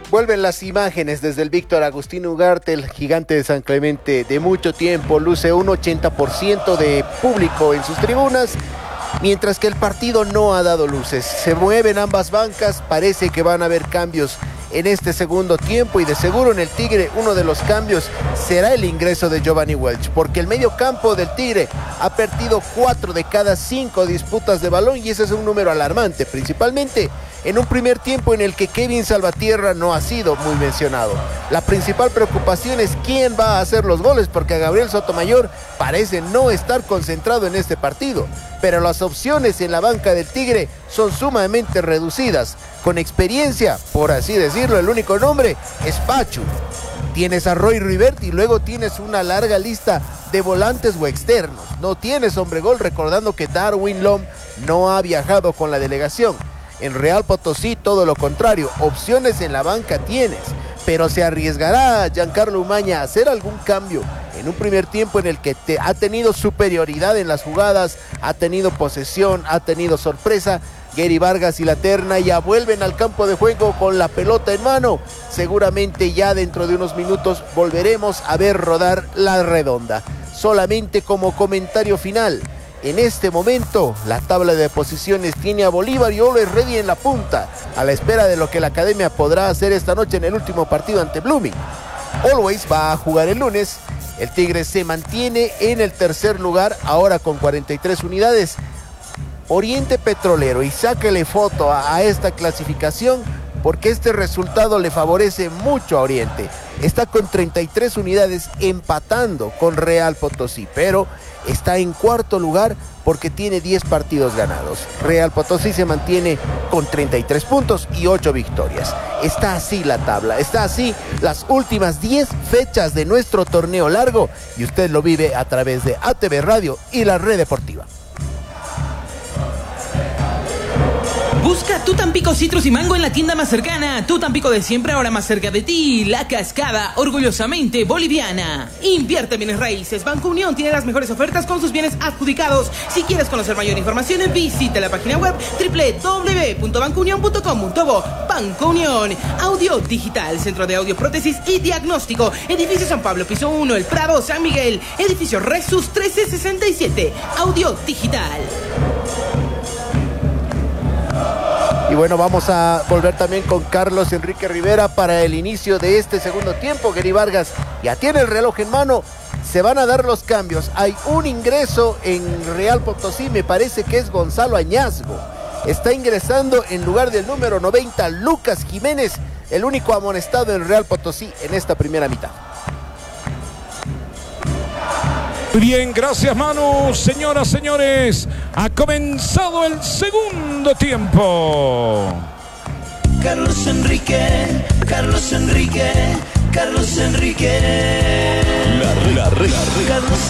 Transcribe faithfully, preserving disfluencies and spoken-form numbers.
Vuelven las imágenes desde el Víctor Agustín Ugarte, el gigante de San Clemente de mucho tiempo, luce un ochenta por ciento de público en sus tribunas, mientras que el partido no ha dado luces. Se mueven ambas bancas, parece que van a haber cambios en este segundo tiempo y de seguro en el Tigre uno de los cambios será el ingreso de Giovanni Welch, porque el medio campo del Tigre ha perdido cuatro de cada cinco disputas de balón y ese es un número alarmante, principalmente en un primer tiempo en el que Kevin Salvatierra no ha sido muy mencionado. La principal preocupación es quién va a hacer los goles, porque a Gabriel Sotomayor parece no estar concentrado en este partido, pero las opciones en la banca del Tigre son sumamente reducidas. Con experiencia, por así decirlo, el único nombre es Pachu. Tienes a Roy Rivert y luego tienes una larga lista de volantes o externos. No tienes hombre gol, recordando que Darwin Lom no ha viajado con la delegación. En Real Potosí todo lo contrario, opciones en la banca tienes, pero se arriesgará Giancarlo Umaña a hacer algún cambio en un primer tiempo en el que te ha tenido superioridad en las jugadas, ha tenido posesión, ha tenido sorpresa. Gary Vargas y la terna ya vuelven al campo de juego con la pelota en mano. Seguramente ya dentro de unos minutos volveremos a ver rodar la redonda. Solamente como comentario final, en este momento la tabla de posiciones tiene a Bolívar y Always Ready en la punta, a la espera de lo que la academia podrá hacer esta noche en el último partido ante Blooming. Always va a jugar el lunes. El Tigre se mantiene en el tercer lugar, ahora con cuarenta y tres unidades. Oriente Petrolero, y sáquele foto a, a esta clasificación, porque este resultado le favorece mucho a Oriente. Está con treinta y tres unidades, empatando con Real Potosí, pero está en cuarto lugar porque tiene diez partidos ganados. Real Potosí se mantiene con treinta y tres puntos y ocho victorias. Está así la tabla, está así las últimas diez fechas de nuestro torneo largo, y usted lo vive a través de A T V Radio y la Red Deportiva. Busca tu Tampico Citrus y Mango en la tienda más cercana. Tu Tampico de siempre, ahora más cerca de ti. La Cascada, orgullosamente boliviana. Invierte en bienes raíces. Banco Unión tiene las mejores ofertas con sus bienes adjudicados. Si quieres conocer mayor información, visita la página web doble u doble u doble u punto banco unión punto com punto bo. Banco Unión. Audio Digital, Centro de Audio, Prótesis y Diagnóstico. Edificio San Pablo, piso uno, El Prado, San Miguel. Edificio Resus trece sesenta y siete. Audio Digital. Y bueno, vamos a volver también con Carlos Enrique Rivera para el inicio de este segundo tiempo. Gary Vargas ya tiene el reloj en mano, se van a dar los cambios. Hay un ingreso en Real Potosí, me parece que es Gonzalo Añazgo. Está ingresando en lugar del número noventa, Lucas Jiménez, el único amonestado en Real Potosí en esta primera mitad. Bien, gracias Manu. Señoras, señores, ha comenzado el segundo tiempo. Carlos Enrique, Carlos Enrique, Carlos Enrique. La, la, la, la. Carlos